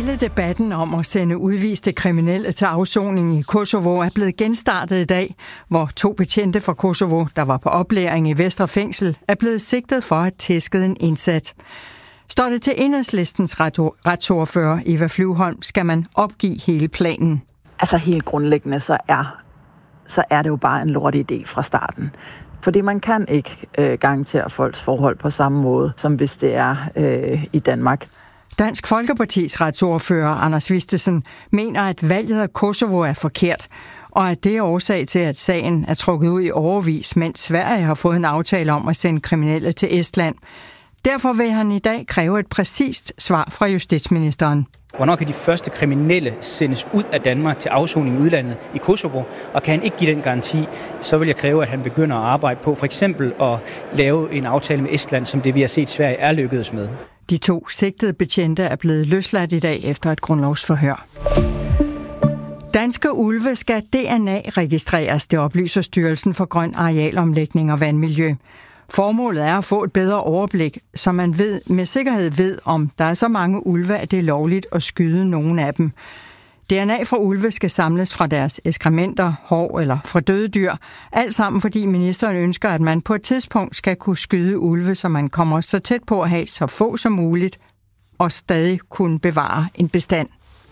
Hele debatten om at sende udviste kriminelle til afsoning i Kosovo er blevet genstartet i dag, hvor 2 betjente fra Kosovo, der var på oplæring i Vestre Fængsel, er blevet sigtet for at have tæsket en indsat. Står det til Enhedslistens retsordfører Eva Flyvholm, skal man opgive hele planen. Altså helt grundlæggende, så er det jo bare en lortig idé fra starten. Fordi man kan ikke garantere folks forhold på samme måde, som hvis det er i Danmark. Dansk Folkepartis retsordfører Anders Vistisen mener, at valget af Kosovo er forkert, og at det er årsag til, at sagen er trukket ud i årevis, mens Sverige har fået en aftale om at sende kriminelle til Estland. Derfor vil han i dag kræve et præcist svar fra justitsministeren. Hvornår kan de første kriminelle sendes ud af Danmark til afsoning i udlandet i Kosovo? Og kan han ikke give den garanti, så vil jeg kræve, at han begynder at arbejde på for eksempel at lave en aftale med Estland, som det vi har set Sverige er lykkedes med. De 2 sigtede betjente er blevet løsladt i dag efter et grundlovsforhør. Danske ulve skal DNA-registreres, det oplyser Styrelsen for Grøn Arealomlægning og Vandmiljø. Formålet er at få et bedre overblik, så man med sikkerhed ved, om der er så mange ulve, at det er lovligt at skyde nogle af dem. DNA fra ulve skal samles fra deres ekskrementer, hår eller fra døde dyr. Alt sammen, fordi ministeren ønsker, at man på et tidspunkt skal kunne skyde ulve, så man kommer så tæt på at have så få som muligt og stadig kunne bevare en bestand.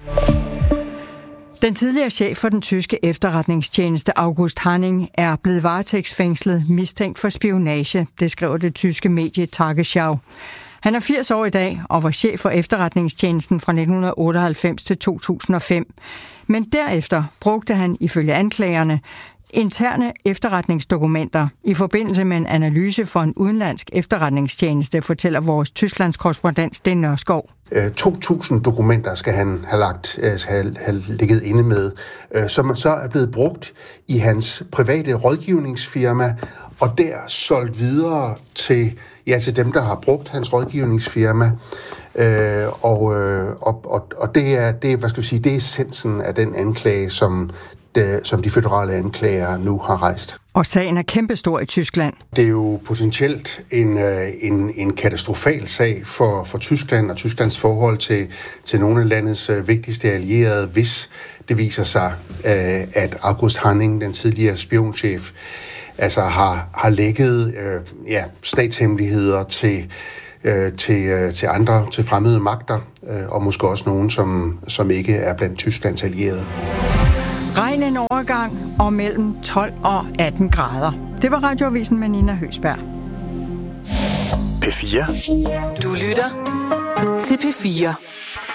Den tidligere chef for den tyske efterretningstjeneste August Hanning er blevet varetægtsfængslet mistænkt for spionage, det skriver det tyske medie Tagesschau. Han er 80 år i dag og var chef for efterretningstjenesten fra 1998 til 2005. Men derefter brugte han ifølge anklagerne interne efterretningsdokumenter i forbindelse med en analyse for en udenlandsk efterretningstjeneste, fortæller vores Tysklands korrespondent Sten Nørskov. 2.000 dokumenter skal han have ligget inde med, som så er blevet brugt i hans private rådgivningsfirma, og der solgt videre til dem, der har brugt hans rådgivningsfirma. Og det er essensen af den anklage, som de føderale anklagere nu har rejst. Og sagen er kæmpestor i Tyskland. Det er jo potentielt en katastrofal sag for Tyskland og Tysklands forhold til nogle af landets vigtigste allierede, hvis det viser sig, at August Hanning, den tidligere spionchef, altså har lækket statshemmeligheder til andre, til fremmede magter, og måske også nogen, som ikke er blandt Tysklands allierede. Regn en overgang og mellem 12 og 18 grader. Det var Radioavisen med Nina Høsberg. P4. Du lytter til P4.